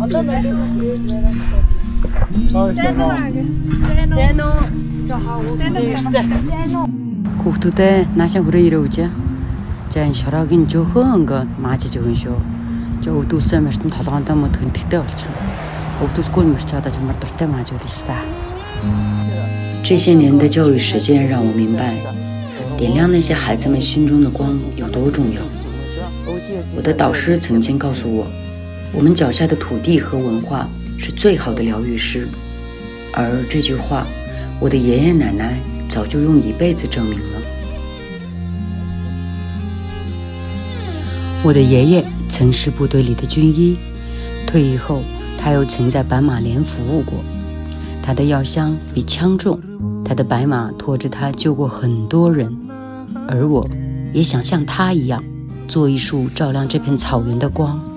Хүүхдүүдээ наашаа хүрээ ирээ үжээ. За энэ шороогийн жөөхөн ингээд маажиж өгөн шүү. Жоо өвдүүлсэн мөртөнд толгоондоо мод хөнтгтэй болчихно. Өвдүүлэхгүй мөрч одоо чамар дуртай мааж өгдөө шүү дээ. 这些年的教育实践让我明白，点亮那些孩子们心中的光有多重要。我的导师曾经告诉我，我们脚下的土地和文化是最好的疗愈师，而这句话，我的爷爷奶奶早就用一辈子证明了。我的爷爷曾是部队里的军医，退役后他又曾在斑马连服务过。他的药香比枪重，他的白马拖着他救过很多人，而我也想像他一样，做一束照亮这片草原的光。